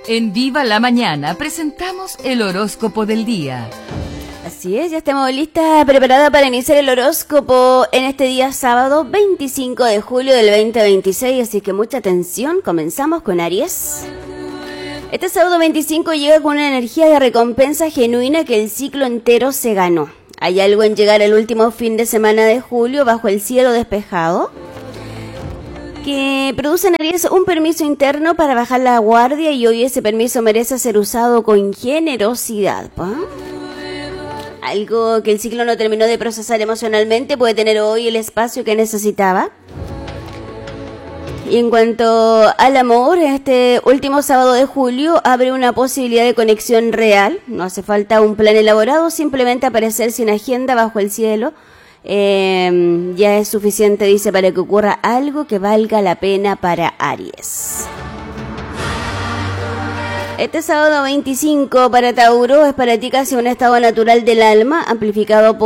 En Viva la Mañana presentamos el horóscopo del día. Así es, ya estamos listas, preparadas para iniciar el horóscopo en este día sábado 25 de julio del 2026, así que mucha atención, comenzamos con Aries. Este sábado 25 llega con una energía de recompensa genuina que el ciclo entero se ganó. Hay algo en llegar al último fin de semana de julio bajo el cielo despejado que produce en Aries un permiso interno para bajar la guardia, y hoy ese permiso merece ser usado con generosidad. Algo que el ciclo no terminó de procesar emocionalmente puede tener hoy el espacio que necesitaba. Y en cuanto al amor, este último sábado de julio abre una posibilidad de conexión real. No hace falta un plan elaborado, simplemente aparecer sin agenda bajo el cielo. Ya es suficiente, dice, para que ocurra algo que valga la pena para Aries. Este sábado 25 para Tauro es para ti casi un estado natural del alma, amplificado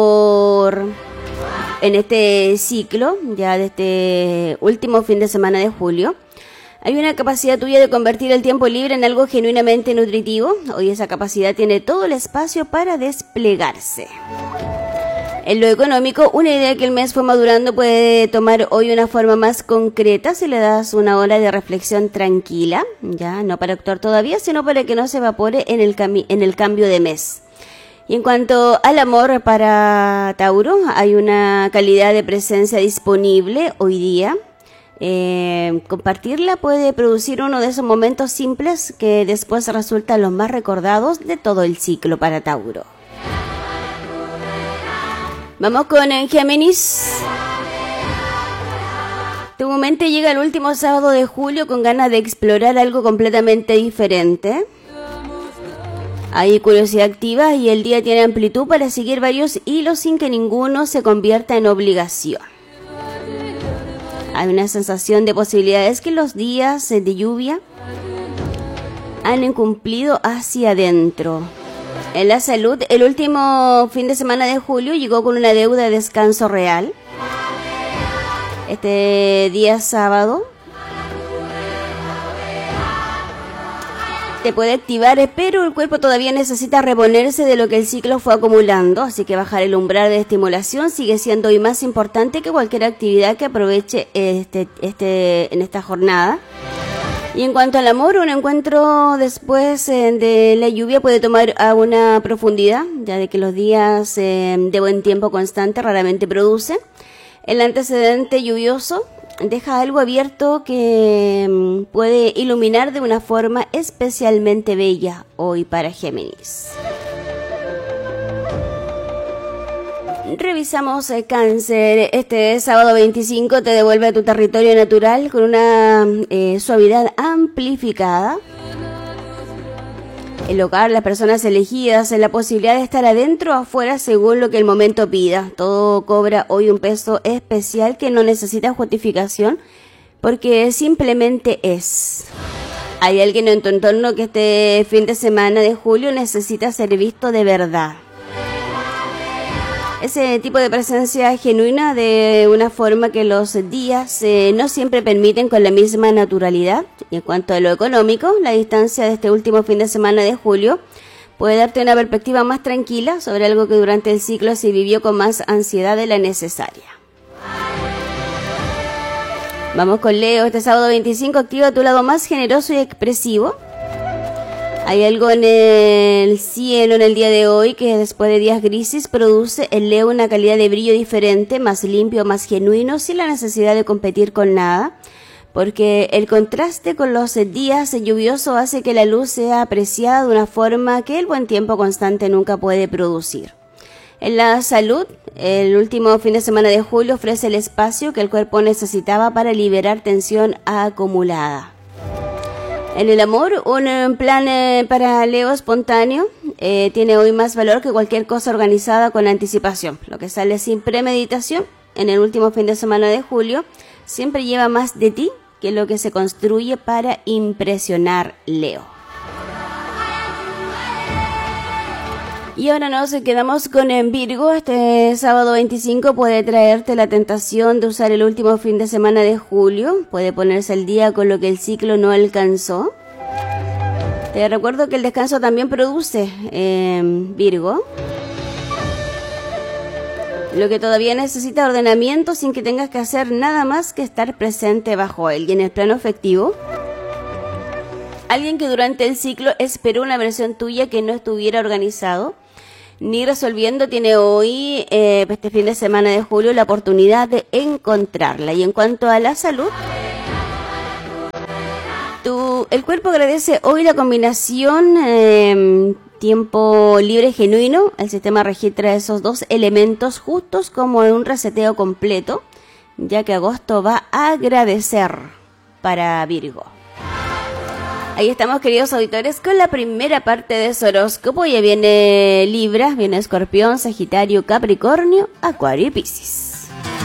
en este ciclo, ya de este último fin de semana de julio. Hay una capacidad tuya de convertir el tiempo libre en algo genuinamente nutritivo. Hoy esa capacidad tiene todo el espacio para desplegarse. En lo económico, una idea que el mes fue madurando puede tomar hoy una forma más concreta si le das una hora de reflexión tranquila, ya no para actuar todavía, sino para que no se evapore en el cambio de mes. Y en cuanto al amor para Tauro, hay una calidad de presencia disponible hoy día. Compartirla puede producir uno de esos momentos simples que después resultan los más recordados de todo el ciclo para Tauro. Vamos con Géminis. Tu mente llega el último sábado de julio con ganas de explorar algo completamente diferente. Hay curiosidad activa y el día tiene amplitud para seguir varios hilos sin que ninguno se convierta en obligación. Hay una sensación de posibilidades que los días de lluvia han cumplido hacia adentro. En la salud, el último fin de semana de julio llegó con una deuda de descanso real. Este día sábado te puede activar, pero el cuerpo todavía necesita reponerse de lo que el ciclo fue acumulando, así que bajar el umbral de estimulación sigue siendo hoy más importante que cualquier actividad que aproveche en esta jornada. Y en cuanto al amor, un encuentro después de la lluvia puede tomar a una profundidad, ya de que los días de buen tiempo constante raramente producen. El antecedente lluvioso deja algo abierto que puede iluminar de una forma especialmente bella hoy para Géminis. Revisamos Cáncer. Este sábado 25 te devuelve a tu territorio natural con una suavidad amplificada. El hogar, las personas elegidas, la posibilidad de estar adentro o afuera según lo que el momento pida. Todo cobra hoy un peso especial que no necesita justificación porque simplemente es. Hay alguien en tu entorno que este fin de semana de julio necesita ser visto de verdad. Ese tipo de presencia genuina de una forma que los días no siempre permiten con la misma naturalidad. Y en cuanto a lo económico, la distancia de este último fin de semana de julio puede darte una perspectiva más tranquila sobre algo que durante el ciclo se vivió con más ansiedad de la necesaria. Vamos con Leo. Este sábado 25 activa tu lado más generoso y expresivo. Hay algo en el cielo en el día de hoy que después de días grises produce en Leo una calidad de brillo diferente, más limpio, más genuino, sin la necesidad de competir con nada, porque el contraste con los días lluviosos hace que la luz sea apreciada de una forma que el buen tiempo constante nunca puede producir. En la salud, el último fin de semana de julio ofrece el espacio que el cuerpo necesitaba para liberar tensión acumulada. En el amor, un plan para Leo espontáneo tiene hoy más valor que cualquier cosa organizada con anticipación. Lo que sale sin premeditación en el último fin de semana de julio siempre lleva más de ti que lo que se construye para impresionar, Leo. Y ahora nos quedamos con Virgo. Este sábado 25 puede traerte la tentación de usar el último fin de semana de julio. Puede ponerse al día con lo que el ciclo no alcanzó. Te recuerdo que el descanso también produce Virgo. Lo que todavía necesita ordenamiento sin que tengas que hacer nada más que estar presente bajo él. Y en el plano afectivo, alguien que durante el ciclo esperó una versión tuya que no estuviera organizado ni resolviendo, tiene hoy, este fin de semana de julio, la oportunidad de encontrarla. Y en cuanto a la salud, el cuerpo agradece hoy la combinación tiempo libre genuino. El sistema registra esos dos elementos justos como en un reseteo completo, ya que agosto va a agradecer para Virgo. Ahí estamos, queridos auditores, con la primera parte de su horóscopo. Ya viene Libra, viene Escorpión, Sagitario, Capricornio, Acuario y Piscis.